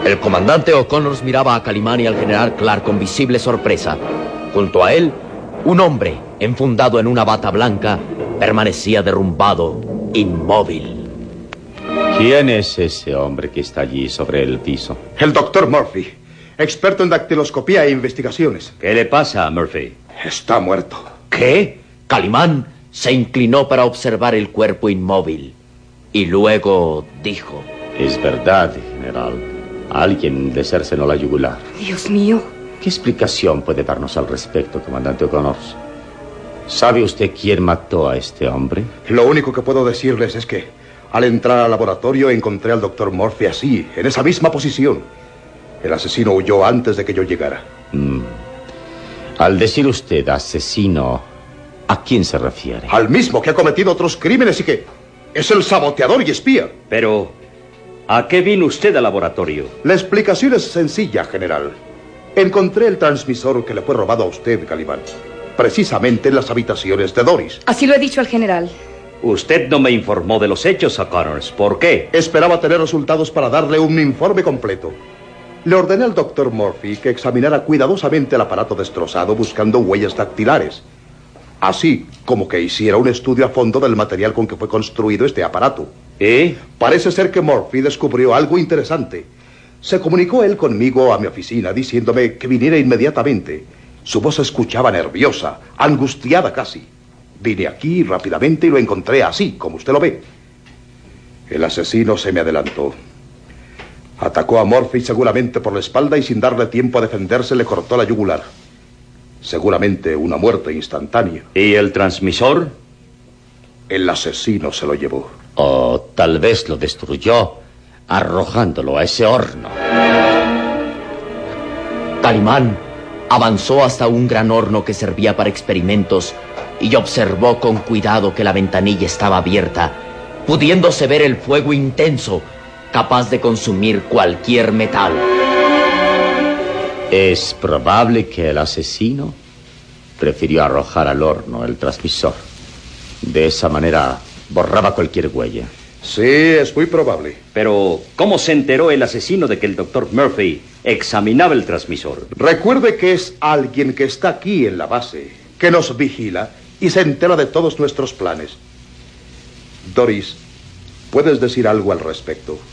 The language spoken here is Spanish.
El comandante O'Connor miraba a Calimán y al general Clark con visible sorpresa. Junto a él, un hombre, enfundado en una bata blanca, permanecía derrumbado, inmóvil. ¿Quién es ese hombre que está allí sobre el piso? El doctor Murphy, experto en dactiloscopía e investigaciones. ¿Qué le pasa a Murphy? Está muerto. ¿Qué? Calimán se inclinó para observar el cuerpo inmóvil y luego dijo: Es verdad, general. Alguien le cercenó la yugular. Dios mío. ¿Qué explicación puede darnos al respecto, comandante O'Connor? ¿Sabe usted quién mató a este hombre? Lo único que puedo decirles es que al entrar al laboratorio encontré al doctor Murphy así, en esa misma posición. El asesino huyó antes de que yo llegara. Al decir usted asesino, ¿a quién se refiere? Al mismo que ha cometido otros crímenes y que es el saboteador y espía. Pero, ¿a qué vino usted al laboratorio? La explicación es sencilla, general. Encontré el transmisor que le fue robado a usted, Calimán, precisamente en las habitaciones de Doris. Así lo he dicho al general. Usted no me informó de los hechos, O'Connor. ¿Por qué? Esperaba tener resultados para darle un informe completo. Le ordené al doctor Murphy que examinara cuidadosamente el aparato destrozado buscando huellas dactilares, así como que hiciera un estudio a fondo del material con que fue construido este aparato. Parece ser que Murphy descubrió algo interesante. Se comunicó él conmigo a mi oficina diciéndome que viniera inmediatamente. Su voz se escuchaba nerviosa, angustiada casi. Vine aquí rápidamente y lo encontré así, como usted lo ve. El asesino se me adelantó. Atacó a Murphy seguramente por la espalda y sin darle tiempo a defenderse le cortó la yugular. Seguramente una muerte instantánea. ¿Y el transmisor? El asesino se lo llevó. O tal vez lo destruyó arrojándolo a ese horno. Calimán avanzó hasta un gran horno que servía para experimentos y observó con cuidado que la ventanilla estaba abierta, pudiéndose ver el fuego intenso, capaz de consumir cualquier metal. Es probable que el asesino prefirió arrojar al horno el transmisor. De esa manera borraba cualquier huella. Sí, es muy probable. Pero, ¿cómo se enteró el asesino de que el doctor Murphy examinaba el transmisor? Recuerde que es alguien que está aquí en la base, que nos vigila y se entera de todos nuestros planes. Doris, ¿puedes decir algo al respecto?